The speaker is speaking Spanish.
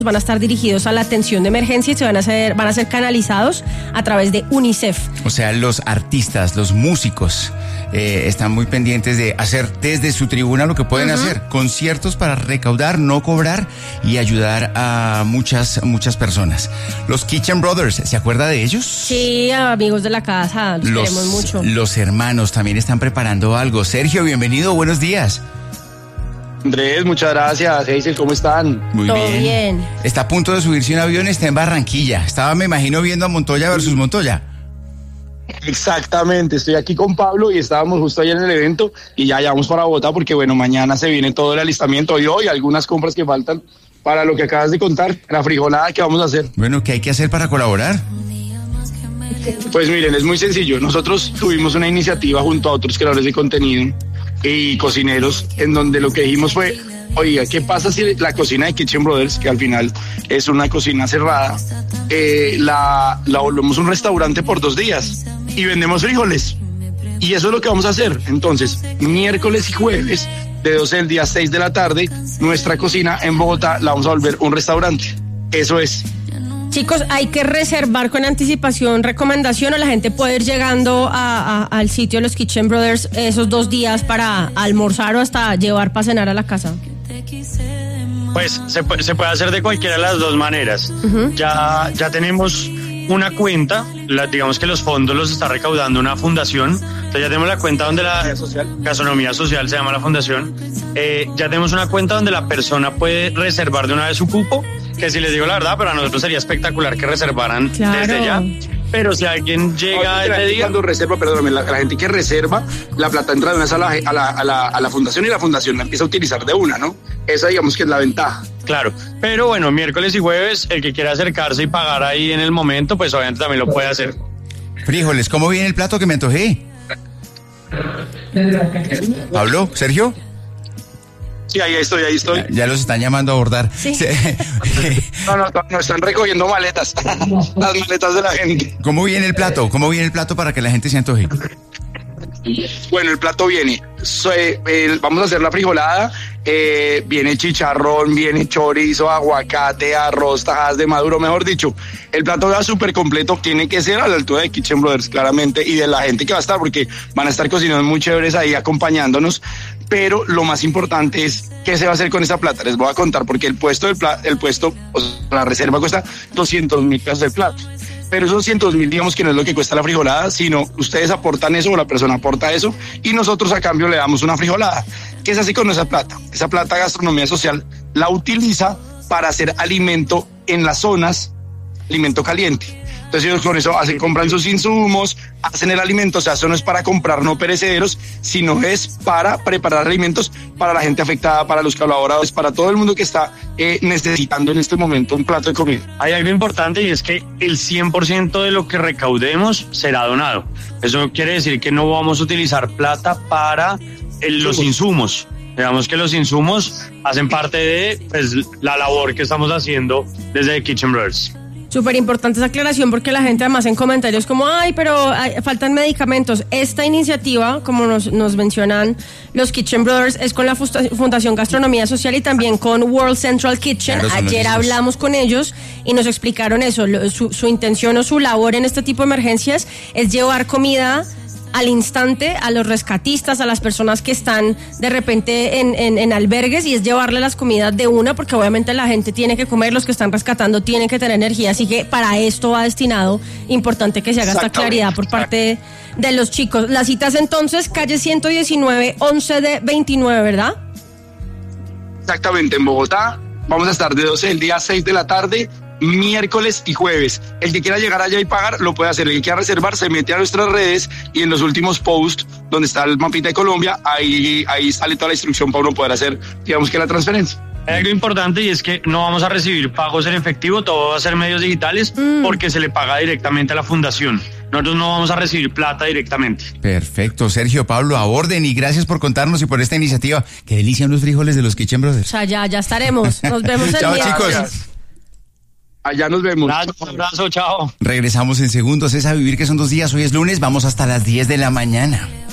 van a estar dirigidos a la atención de emergencia y van a ser canalizados a través de UNICEF. O sea, los artistas, los músicos están muy pendientes de hacer desde su tribuna lo que pueden hacer, conciertos para recaudar, no cobrar y ayudar a muchas personas. Los Kitchen Brothers, ¿se acuerda de ellos? Sí, amigos de la casa, los queremos mucho. Los hermanos también están preparando algo. Sergio, bienvenido, buenos días. Andrés, muchas gracias. Hazel, ¿cómo están? Muy bien. Está a punto de subirse un avión, está en Barranquilla. Estaba, me imagino, viendo a Montoya versus Montoya. Exactamente, estoy aquí con Pablo y estábamos justo ayer en el evento y ya vamos para Bogotá porque, bueno, mañana se viene todo el alistamiento y hoy algunas compras que faltan para lo que acabas de contar, la frijolada que vamos a hacer. Bueno, ¿qué hay que hacer para colaborar? Pues miren, es muy sencillo. Nosotros tuvimos una iniciativa junto a otros creadores de contenido y cocineros en donde lo que dijimos fue, oiga, ¿qué pasa si la cocina de Kitchen Brothers, que al final es una cocina cerrada, la volvemos un restaurante por 2 días y vendemos frijoles? Y eso es lo que vamos a hacer. Entonces, miércoles y jueves, de 12 del día a 6 de la tarde, nuestra cocina en Bogotá la vamos a volver un restaurante. Eso es. Chicos, hay que reservar con anticipación, recomendación, o la gente puede ir llegando al sitio de los Kitchen Brothers esos 2 días para almorzar o hasta llevar para cenar a la casa. Pues se puede hacer de cualquiera de las dos maneras. Ya tenemos una cuenta, digamos que los fondos los está recaudando una fundación. Entonces ya tenemos la cuenta donde la Gastronomía Social se llama la fundación. Ya tenemos una cuenta donde la persona puede reservar de una vez su cupo, que si les digo la verdad, para nosotros sería espectacular que reservaran desde ya. Pero si alguien llega ese día... Cuando reserva, perdóname, la gente que reserva, la plata entra de una vez a la fundación y la fundación la empieza a utilizar de una, ¿no? Esa digamos que es la ventaja. Claro, pero bueno, miércoles y jueves, el que quiera acercarse y pagar ahí en el momento, pues obviamente también lo puede hacer. Frijoles, ¿cómo viene el plato que me antojé? ¿Pablo? ¿Sergio? Sí, ahí estoy. Ya los están llamando a abordar. Sí. No, están recogiendo maletas. Las maletas de la gente. ¿Cómo viene el plato? ¿Cómo viene el plato para que la gente se antoje? Bueno, el plato viene. Vamos a hacer la frijolada. Viene chicharrón, viene chorizo, aguacate, arroz, tajadas de maduro. Mejor dicho, el plato va súper completo. Tiene que ser a la altura de Kitchen Brothers, claramente, y de la gente que va a estar, porque van a estar cocinando muy chéveres ahí acompañándonos. Pero lo más importante es qué se va a hacer con esa plata. Les voy a contar, porque el puesto, o sea, la reserva cuesta 200,000 pesos el plato. Pero esos 200,000, digamos que no es lo que cuesta la frijolada, sino ustedes aportan eso o la persona aporta eso y nosotros a cambio le damos una frijolada. ¿Qué se hace con esa plata? Esa plata Gastronomía Social la utiliza para hacer alimento en las zonas, alimento caliente. Entonces ellos con eso compran sus insumos, hacen el alimento, o sea, eso no es para comprar no perecederos, sino es para preparar alimentos para la gente afectada, para los colaboradores, para todo el mundo que está necesitando en este momento un plato de comida. Hay algo importante y es que el 100% de lo que recaudemos será donado. Eso quiere decir que no vamos a utilizar plata para los insumos. Digamos que los insumos hacen parte de la labor que estamos haciendo desde Kitchen Brothers. Súper importante esa aclaración porque la gente además en comentarios como, pero faltan medicamentos. Esta iniciativa, como nos mencionan los Kitchen Brothers, es con la Fundación Gastronomía Social y también con World Central Kitchen. Claro, ayer hablamos con ellos y nos explicaron eso. Su intención o su labor en este tipo de emergencias es llevar comida al instante a los rescatistas, a las personas que están de repente en albergues, y es llevarle las comidas de una, porque obviamente la gente tiene que comer, los que están rescatando tienen que tener energía, así que para esto va destinado. Importante que se haga esta claridad por parte de los chicos. Las citas entonces, calle 119, 11 de 29, ¿verdad? Exactamente, en Bogotá vamos a estar de 12 del día a 6 de la tarde, miércoles y jueves. El que quiera llegar allá y pagar lo puede hacer. El que quiera reservar se mete a nuestras redes y en los últimos posts donde está el mapita de Colombia, ahí sale toda la instrucción para uno poder hacer, digamos que la transferencia. Hay algo importante y es que no vamos a recibir pagos en efectivo, todo va a ser medios digitales porque se le paga directamente a la fundación. Nosotros no vamos a recibir plata directamente. Perfecto, Sergio, Pablo, aborden y gracias por contarnos y por esta iniciativa. Qué delicia los frijoles de los Kitchen Brothers. O sea, ya estaremos. Nos vemos el Chao, miércoles. chicos. Allá nos vemos. Un abrazo, chao. Regresamos en segundos. Es a vivir que son 2 días. Hoy es lunes. Vamos hasta las 10 de la mañana.